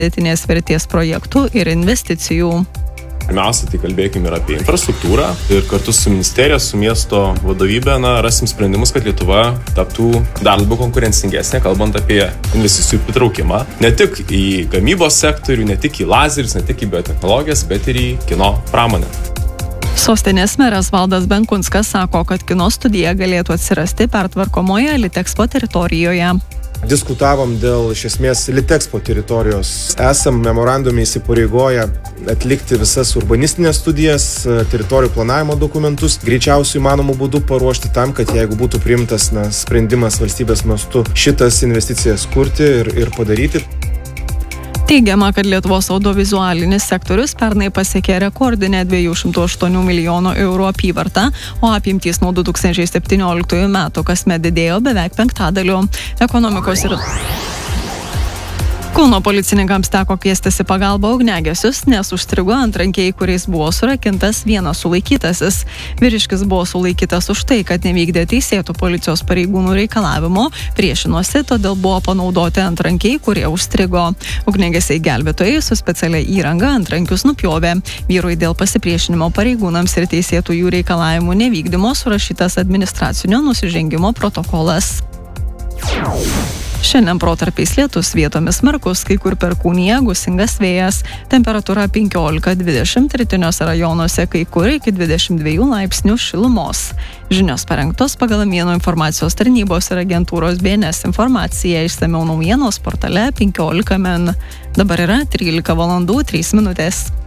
pridėtinės vertės projektų ir investicijų. Pirmiausia, tai kalbėkime ir apie infrastruktūrą ir kartu su ministerija, su miesto vadovybė, rasim sprendimus, kad Lietuva taptų dar labiau konkurencingesnė, kalbant apie investicijų pritraukimą. Ne tik į gamybos sektorių, ne tik į lazerius, ne tik į biotechnologijas, bet ir į kino pramonę. Sostinės meras Valdas Benkunskas sako, kad kino studija galėtų atsirasti pertvarkomoje Litexpo teritorijoje. Diskutavom dėl iš esmės Litexpo teritorijos. Esam memorandume įsipareigoję atlikti visas urbanistinės studijas, teritorijų planavimo dokumentus, greičiausiai įmanomų būdų paruošti tam, kad jeigu būtų priimtas sprendimas valstybės mastu šitas investicijas kurti ir padaryti. Teigiama, kad Lietuvos audiovizualinis sektorius pernai pasiekė rekordinę 208 milijonų eurų apyvartą, o apimtys nuo 2017 metų kasmet didėjo beveik 5%. Ekonomikos ir Kauno policininkams teko kviestis į pagalbą ugniagesius, nes užstrigo antrankiai, kuriais buvo surakintas vienas sulaikytasis. Vyriškis buvo sulaikytas už tai, kad nevykdė teisėtų policijos pareigūnų reikalavimo, priešinosi, todėl buvo panaudoti antrankiai, kurie užstrigo. Ugniagesiai gelbėtojai su specialia įranga antrankius nupjovė. Vyrui dėl pasipriešinimo pareigūnams ir teisėtų jų reikalavimų nevykdymo surašytas administracinio nusižengimo protokolas. Šiandien protarpiais lietus, vietomis smarkus, kai kur perkūnija, gūsingas vėjas. Temperatūra 15-20, rytiniuose rajonuose kai kur iki 22 laipsnių šilumos. Žinios parengtos pagal Mienų informacijos tarnybos ir agentūros BNS informaciją. Išsamiau naujienos portale 15 min. Dabar yra 13 valandų 3 minutės.